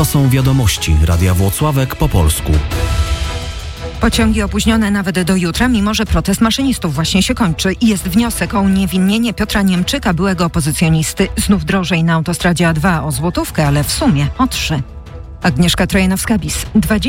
To są wiadomości Radia Włocławek po polsku. Pociągi opóźnione nawet do jutra, mimo że protest maszynistów właśnie się kończy. Jest wniosek o uniewinnienie Piotra Niemczyka, byłego opozycjonisty. Znów drożej na autostradzie A2 o złotówkę, ale w sumie o 3. Agnieszka Trojanowska-Bis.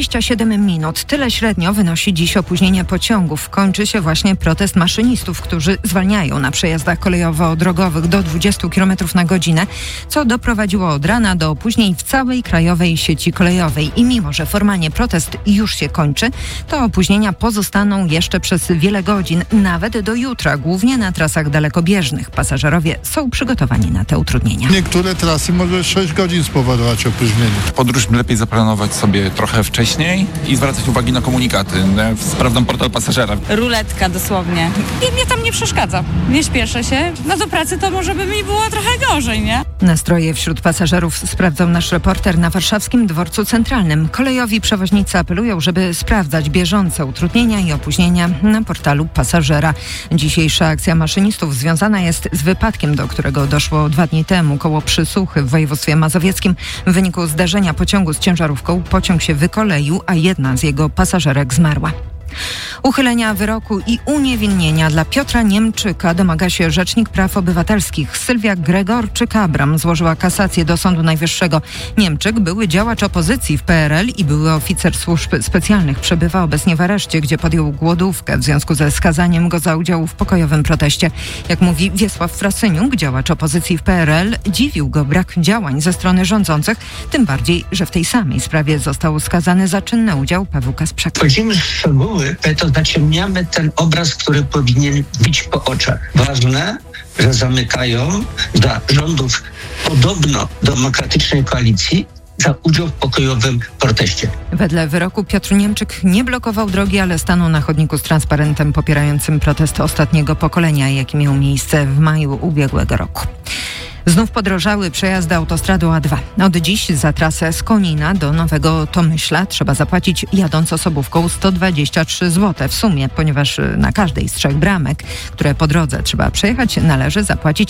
27 minut. Tyle średnio wynosi dziś opóźnienie pociągów. Kończy się właśnie protest maszynistów, którzy zwalniają na przejazdach kolejowo-drogowych do 20 km na godzinę, co doprowadziło od rana do opóźnień w całej krajowej sieci kolejowej. I mimo, że formalnie protest już się kończy, to opóźnienia pozostaną jeszcze przez wiele godzin, nawet do jutra, głównie na trasach dalekobieżnych. Pasażerowie są przygotowani na te utrudnienia. Niektóre trasy może 6 godzin spowodować opóźnienie. Podróż lepiej zaplanować sobie trochę wcześniej i zwracać uwagi na komunikaty. Sprawdzam portal pasażera. Ruletka dosłownie. I mnie tam nie przeszkadza. Nie śpieszę się. No do pracy to może by mi było trochę gorzej, nie? Nastroje wśród pasażerów sprawdzał nasz reporter na warszawskim Dworcu Centralnym. Kolejowi przewoźnicy apelują, żeby sprawdzać bieżące utrudnienia i opóźnienia na portalu pasażera. Dzisiejsza akcja maszynistów związana jest z wypadkiem, do którego doszło 2 dni temu koło Przysuchy w województwie mazowieckim. W wyniku zderzenia pociągu z ciężarówką pociąg się wykoleił, a jedna z jego pasażerek zmarła. Uchylenia wyroku i uniewinnienia dla Piotra Niemczyka domaga się Rzecznik Praw Obywatelskich. Sylwia Gregorczyk-Abram złożyła kasację do Sądu Najwyższego. Niemczyk, były działacz opozycji w PRL i były oficer służb specjalnych, przebywa obecnie w areszcie, gdzie podjął głodówkę w związku ze skazaniem go za udział w pokojowym proteście. Jak mówi Wiesław Frasyniuk, działacz opozycji w PRL, dziwił go brak działań ze strony rządzących, tym bardziej, że w tej samej sprawie został skazany za czynny udział Paweł Kasprzak. Wchodzimy w szczegóły, to zaciemniamy ten obraz, który powinien bić po oczach. Ważne, że zamykają dla rządów podobno demokratycznej koalicji za udział w pokojowym proteście. Wedle wyroku Piotr Niemczyk nie blokował drogi, ale stanął na chodniku z transparentem popierającym protest ostatniego pokolenia, jaki miał miejsce w maju ubiegłego roku. Znów podrożały przejazdy autostradą A2. Od dziś za trasę z Konina do Nowego Tomyśla trzeba zapłacić jadąc osobówką 123 zł w sumie, ponieważ na każdej z 3 bramek, które po drodze trzeba przejechać, należy zapłacić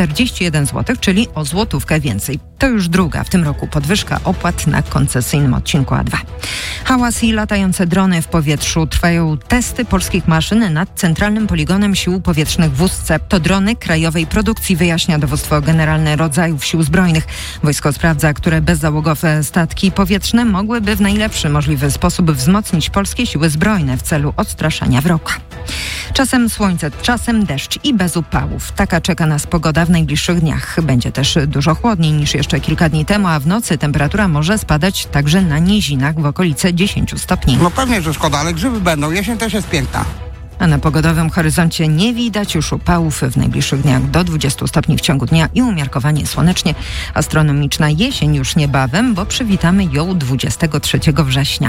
41 zł, czyli o złotówkę więcej. To już druga w tym roku podwyżka opłat na koncesyjnym odcinku A2. Hałas i latające drony w powietrzu. Trwają testy polskich maszyn nad Centralnym Poligonem Sił Powietrznych w Ustce. To drony krajowej produkcji, wyjaśnia Dowództwo Generalne Rodzajów Sił Zbrojnych. Wojsko sprawdza, które bezzałogowe statki powietrzne mogłyby w najlepszy możliwy sposób wzmocnić polskie siły zbrojne w celu odstraszania wroga. Czasem słońce, czasem deszcz i bez upałów. Taka czeka nas pogoda w najbliższych dniach. Będzie też dużo chłodniej niż jeszcze kilka dni temu, a w nocy temperatura może spadać także na nizinach w okolice 10 stopni. No pewnie, że szkoda, ale grzyby będą. Jesień też jest piękna. A na pogodowym horyzoncie nie widać już upałów. W najbliższych dniach do 20 stopni w ciągu dnia i umiarkowanie słonecznie. Astronomiczna jesień już niebawem, bo przywitamy ją 23 września.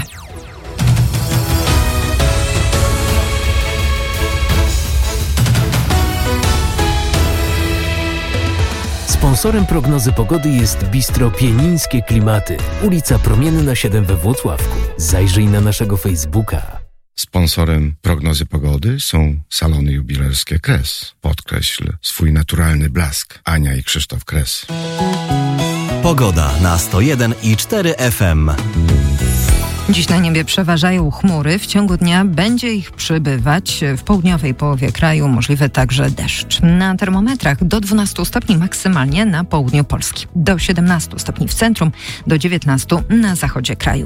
Sponsorem prognozy pogody jest Bistro Pienińskie Klimaty. Ulica Promienna 7 we Włocławku. Zajrzyj na naszego Facebooka. Sponsorem prognozy pogody są salony jubilerskie Kres. Podkreśl swój naturalny blask. Ania i Krzysztof Kres. Pogoda na 101,4 FM. Dziś na niebie przeważają chmury. W ciągu dnia będzie ich przybywać. W południowej połowie kraju możliwy także deszcz. Na termometrach do 12 stopni maksymalnie na południu Polski. Do 17 stopni w centrum, do 19 na zachodzie kraju.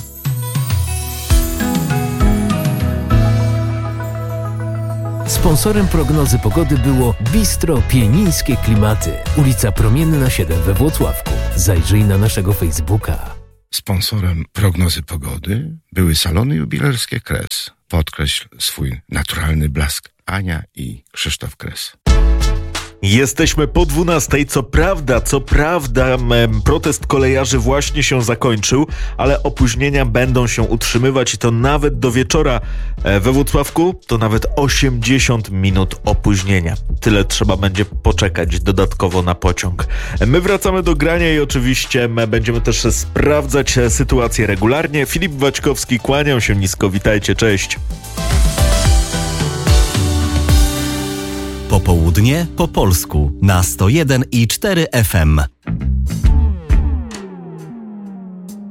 Sponsorem prognozy pogody było Bistro Pienińskie Klimaty. Ulica Promienna 7 we Włocławku. Zajrzyj na naszego Facebooka. Sponsorem prognozy pogody były salony jubilerskie Kres. Podkreśl swój naturalny blask. Ania i Krzysztof Kres. Jesteśmy po 12. Co prawda, protest kolejarzy właśnie się zakończył, ale opóźnienia będą się utrzymywać i to nawet do wieczora. We Włocławku to nawet 80 minut opóźnienia. Tyle trzeba będzie poczekać dodatkowo na pociąg. My wracamy do grania i oczywiście będziemy też sprawdzać sytuację regularnie. Filip Waćkowski, kłaniam się nisko, witajcie, cześć. Popołudnie po polsku na 101,4 FM.